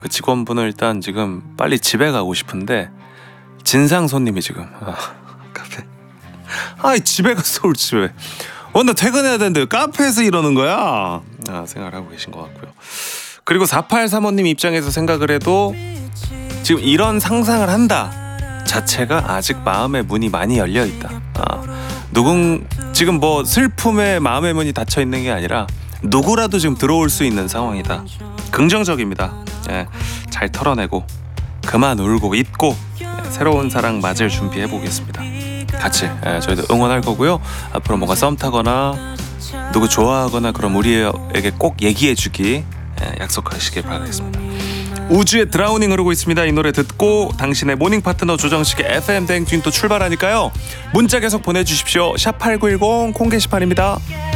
그 직원분은 일단 지금 빨리 집에 가고 싶은데 진상 손님이 지금 카페 집에 갔어 올 집에 나 퇴근해야 되는데 카페에서 이러는 거야 생각을 하고 계신 것 같고요. 그리고 4835님 입장에서 생각을 해도 지금 이런 상상을 한다 자체가 아직 마음의 문이 많이 열려 있다. 지금 뭐 슬픔에 마음의 문이 닫혀 있는 게 아니라 누구라도 지금 들어올 수 있는 상황이다. 긍정적입니다. 잘 털어내고 그만 울고 잊고 새로운 사랑 맞을 준비해 보겠습니다. 같이 저희도 응원할 거고요. 앞으로 뭔가 썸 타거나 누구 좋아하거나 그럼 우리에게 꼭 얘기해 주기 약속하시길 바라겠습니다. 우주의 드라우닝 흐르고 있습니다. 이 노래 듣고 당신의 모닝 파트너 조정식의 FM 대행진 또 출발하니까요. 문자 계속 보내주십시오. 샵8910 콩 게시판입니다.